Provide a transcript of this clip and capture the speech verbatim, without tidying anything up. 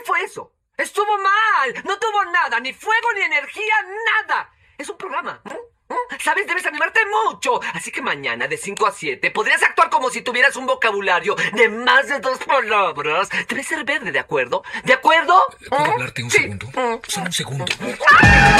fue eso? ¡Estuvo mal! No tuvo nada, ni fuego, ni energía, nada. Es un programa. ¿eh? ¿Eh? ¿Sabes? Debes animarte mucho. Así que mañana, de cinco a siete, podrías actuar como si tuvieras un vocabulario de más de dos palabras. Debe ser verde, ¿de acuerdo? ¿De acuerdo? ¿Puedo ¿Eh? hablarte un Sí. segundo? ¿Eh? Solo un segundo.